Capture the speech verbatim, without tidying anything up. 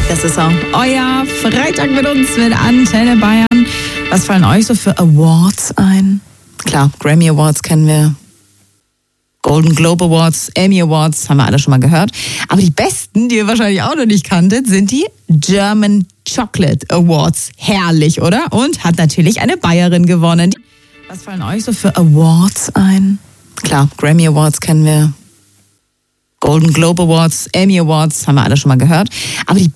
Das ist auch euer Freitag mit uns, mit Antenne Bayern. Was fallen euch so für Awards ein? Klar, Grammy Awards kennen wir. Golden Globe Awards, Emmy Awards, haben wir alle schon mal gehört. Aber die besten, die ihr wahrscheinlich auch noch nicht kanntet, sind die German Chocolate Awards. Herrlich, oder? Und hat natürlich eine Bayerin gewonnen. Was fallen euch so für Awards ein? Klar, Grammy Awards kennen wir. Golden Globe Awards, Emmy Awards, haben wir alle schon mal gehört. Aber die